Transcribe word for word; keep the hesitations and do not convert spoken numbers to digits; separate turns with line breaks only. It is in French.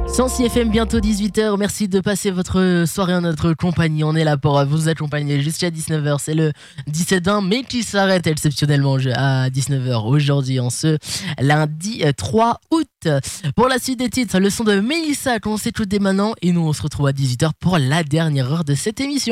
cent six F M, bientôt dix-huit heures. Merci de passer votre soirée en notre compagnie. On est là pour vous accompagner jusqu'à dix-neuf heures. C'est le dix-sept un, mais qui s'arrête exceptionnellement à dix-neuf heures aujourd'hui, en ce lundi trois août. Pour la suite des titres, le son de Mélissa qu'on s'écoute dès maintenant. Et nous, on se retrouve à dix-huit heures pour la dernière heure de cette émission.